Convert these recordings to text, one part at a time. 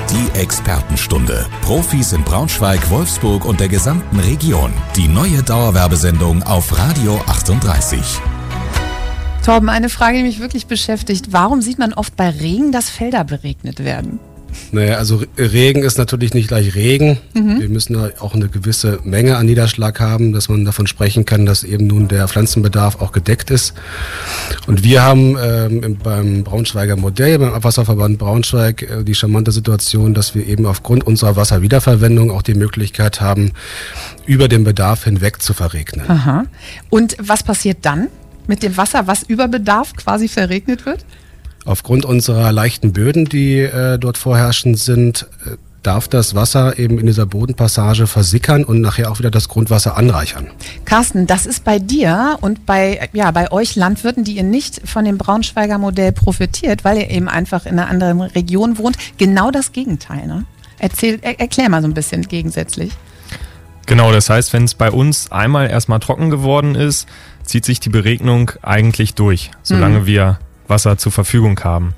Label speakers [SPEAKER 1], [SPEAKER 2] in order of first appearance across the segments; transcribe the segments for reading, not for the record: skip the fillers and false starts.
[SPEAKER 1] Die Expertenstunde. Profis in Braunschweig, Wolfsburg und der gesamten Region. Die neue Dauerwerbesendung auf Radio 38.
[SPEAKER 2] Torben, eine Frage, die mich wirklich beschäftigt. Warum sieht man oft bei Regen, dass Felder beregnet werden?
[SPEAKER 3] Naja, also Regen ist natürlich nicht gleich Regen. Wir müssen ja auch eine gewisse Menge an Niederschlag haben, dass man davon sprechen kann, dass eben nun der Pflanzenbedarf auch gedeckt ist. Und wir haben beim Braunschweiger Modell, beim Abwasserverband Braunschweig, die charmante Situation, dass wir eben aufgrund unserer Wasserwiederverwendung auch die Möglichkeit haben, über den Bedarf hinweg zu verregnen.
[SPEAKER 2] Aha. Und was passiert dann mit dem Wasser, was über Bedarf quasi verregnet wird?
[SPEAKER 3] Aufgrund unserer leichten Böden, die dort vorherrschend sind, darf das Wasser eben in dieser Bodenpassage versickern und nachher auch wieder das Grundwasser anreichern.
[SPEAKER 2] Carsten, das ist bei dir und bei euch Landwirten, die ihr nicht von dem Braunschweiger Modell profitiert, weil ihr eben einfach in einer anderen Region wohnt, genau das Gegenteil, ne? Erklär mal so ein bisschen gegensätzlich.
[SPEAKER 4] Genau, das heißt, wenn es bei uns einmal erstmal trocken geworden ist, zieht sich die Beregnung eigentlich durch, solange wir Wasser zur Verfügung haben.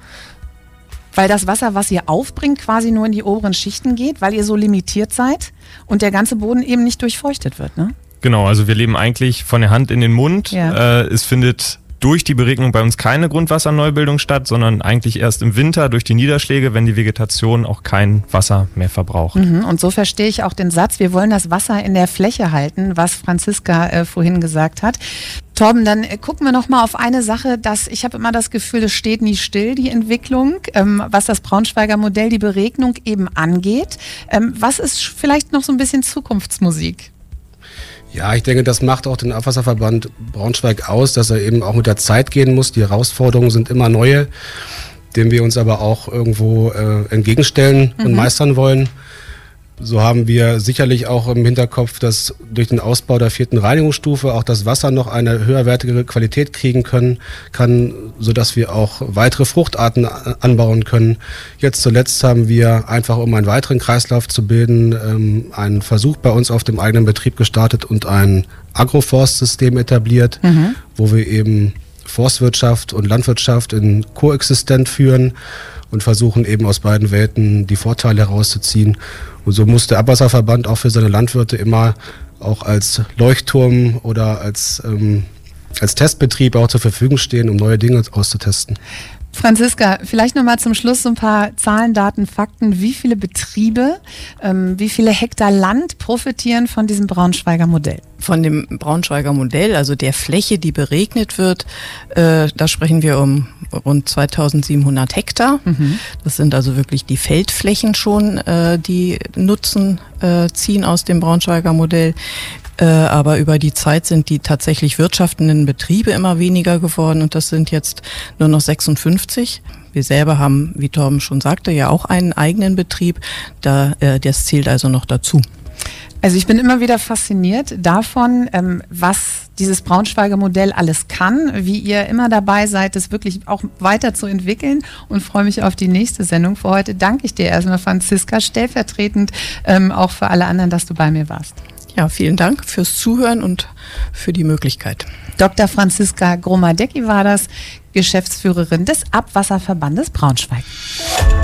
[SPEAKER 2] Weil das Wasser, was ihr aufbringt, quasi nur in die oberen Schichten geht, weil ihr so limitiert seid und der ganze Boden eben nicht durchfeuchtet wird, ne?
[SPEAKER 4] Genau, also wir leben eigentlich von der Hand in den Mund.
[SPEAKER 2] Ja.
[SPEAKER 4] Es findet durch die Beregnung bei uns keine Grundwasserneubildung statt, sondern eigentlich erst im Winter durch die Niederschläge, wenn die Vegetation auch kein Wasser mehr verbraucht.
[SPEAKER 2] Und so verstehe ich auch den Satz, wir wollen das Wasser in der Fläche halten, was Franziska vorhin gesagt hat. Torben, dann gucken wir noch mal auf eine Sache, ich habe immer das Gefühl, es steht nie still, die Entwicklung, was das Braunschweiger Modell, die Beregnung eben angeht. Was ist vielleicht noch so ein bisschen Zukunftsmusik?
[SPEAKER 3] Ja, ich denke, das macht auch den Abwasserverband Braunschweig aus, dass er eben auch mit der Zeit gehen muss. Die Herausforderungen sind immer neue, denen wir uns aber auch irgendwo entgegenstellen und meistern wollen. So haben wir sicherlich auch im Hinterkopf, dass durch den Ausbau der 4. Reinigungsstufe auch das Wasser noch eine höherwertige Qualität kriegen kann, sodass wir auch weitere Fruchtarten anbauen können. Jetzt zuletzt haben wir einfach, um einen weiteren Kreislauf zu bilden, einen Versuch bei uns auf dem eigenen Betrieb gestartet und ein Agroforstsystem etabliert, wo wir eben Forstwirtschaft und Landwirtschaft in koexistent führen und versuchen eben aus beiden Welten die Vorteile herauszuziehen. Und so muss der Abwasserverband auch für seine Landwirte immer auch als Leuchtturm oder als Testbetrieb auch zur Verfügung stehen, um neue Dinge auszutesten.
[SPEAKER 2] Franziska, vielleicht nochmal zum Schluss so ein paar Zahlen, Daten, Fakten. Wie viele Betriebe, wie viele Hektar Land profitieren von diesem Braunschweiger Modell?
[SPEAKER 5] Von dem Braunschweiger Modell, also der Fläche, die beregnet wird, da sprechen wir um rund 2700 Hektar. Das sind also wirklich die Feldflächen schon, die Nutzen ziehen aus dem Braunschweiger Modell. Aber über die Zeit sind die tatsächlich wirtschaftenden Betriebe immer weniger geworden und das sind jetzt nur noch 56. Wir selber haben, wie Torben schon sagte, ja auch einen eigenen Betrieb. Das zählt also noch dazu.
[SPEAKER 2] Also ich bin immer wieder fasziniert davon, was dieses Braunschweiger Modell alles kann, wie ihr immer dabei seid, es wirklich auch weiter zu entwickeln und freue mich auf die nächste Sendung. Für heute danke ich dir erstmal, Franziska, stellvertretend auch für alle anderen, dass du bei mir warst.
[SPEAKER 5] Ja, vielen Dank fürs Zuhören und für die Möglichkeit.
[SPEAKER 2] Dr. Franziska Gromadecki war das, Geschäftsführerin des Abwasserverbandes Braunschweig.